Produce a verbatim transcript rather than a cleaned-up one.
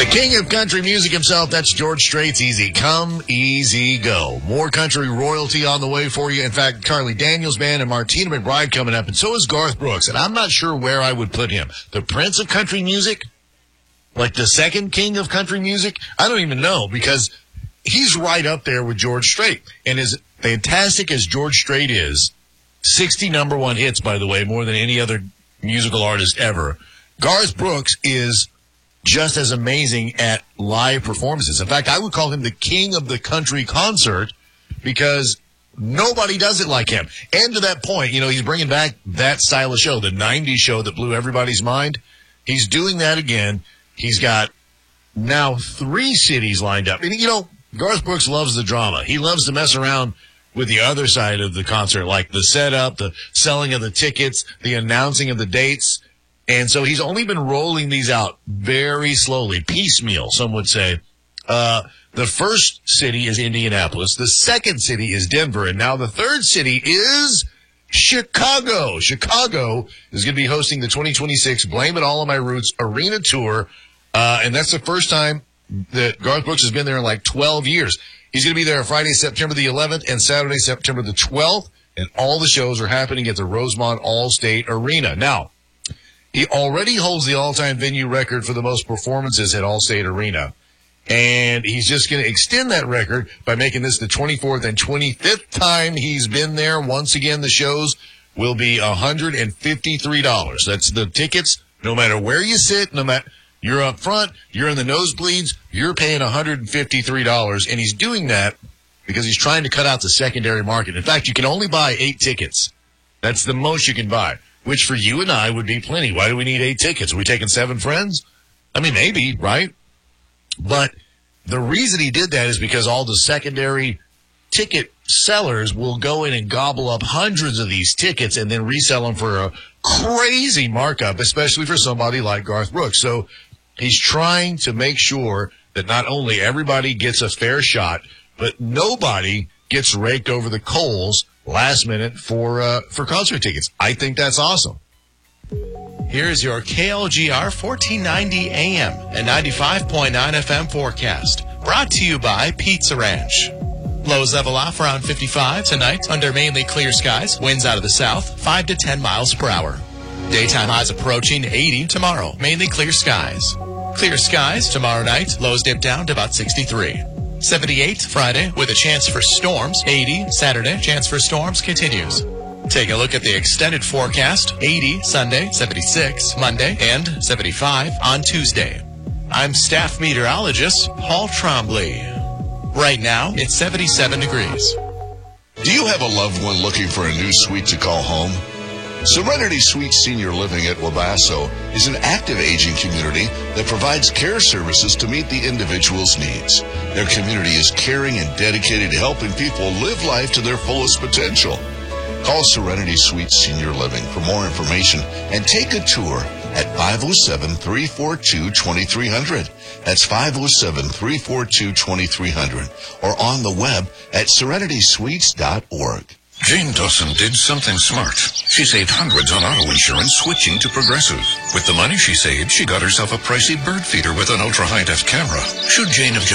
The king of country music himself, that's George Strait's Easy Come, Easy Go. More country royalty on the way for you. In fact, Carly Daniels Band and Martina McBride coming up, and so is Garth Brooks. And I'm not sure where I would put him. The prince of country music? Like the second king of country music? I don't even know, because he's right up there with George Strait. And as fantastic as George Strait is, sixty number one hits, by the way, more than any other musical artist ever, Garth Brooks is just as amazing at live performances. In fact, I would call him the king of the country concert because nobody does it like him. And to that point, you know, he's bringing back that style of show, the nineties show that blew everybody's mind. He's doing that again. He's got now three cities lined up. And, you know, Garth Brooks loves the drama. He loves to mess around with the other side of the concert, like the setup, the selling of the tickets, the announcing of the dates. And so he's only been rolling these out very slowly, piecemeal, some would say. Uh, the first city is Indianapolis. The second city is Denver. And now the third city is Chicago. Chicago is going to be hosting the twenty twenty-six Blame It All on My Roots Arena Tour. Uh, and that's the first time that Garth Brooks has been there in like twelve years. He's going to be there Friday, September the eleventh and Saturday, September the twelfth. And all the shows are happening at the Rosemont All-State Arena. Now, he already holds the all-time venue record for the most performances at All-State Arena. And he's just going to extend that record by making this the twenty-fourth and twenty-fifth time he's been there. Once again, the shows will be one hundred fifty-three dollars. That's the tickets, no matter where you sit, no matter you're up front, you're in the nosebleeds, you're paying one hundred fifty-three dollars. And he's doing that because he's trying to cut out the secondary market. In fact, you can only buy eight tickets. That's the most you can buy, which for you and I would be plenty. Why do we need eight tickets? Are we taking seven friends? I mean, maybe, right? But the reason he did that is because all the secondary ticket sellers will go in and gobble up hundreds of these tickets and then resell them for a crazy markup, especially for somebody like Garth Brooks. So he's trying to make sure that not only everybody gets a fair shot, but nobody gets raked over the coals last minute for uh, for concert tickets. I think that's awesome. Here's your K L G R fourteen ninety A M and ninety-five point nine F M forecast. Brought to you by Pizza Ranch. Lows level off around fifty-five tonight under mainly clear skies. Winds out of the south, five to ten miles per hour. Daytime highs approaching eighty tomorrow. Mainly clear skies. Clear skies tomorrow night. Lows dip down to about sixty-three. seventy-eight Friday with a chance for storms. eighty Saturday. Chance for storms continues. Take a look at the extended forecast. eighty Sunday, seventy-six Monday, and seventy-five on Tuesday. I'm staff meteorologist Paul Trombley. Right now, it's seventy-seven degrees. Do you have a loved one looking for a new suite to call home? Serenity Suite Senior Living at Wabasso is an active aging community that provides care services to meet the individual's needs. Their community is caring and dedicated to helping people live life to their fullest potential. Call Serenity Suite Senior Living for more information and take a tour at five oh seven, three four two, two three zero zero. That's five oh seven, three four two, two three zero zero or on the web at serenity suites dot org. Jane Dawson did something smart. She saved hundreds on auto insurance switching to Progressive. With the money she saved, she got herself a pricey bird feeder with an ultra-high-def camera. Should Jane have just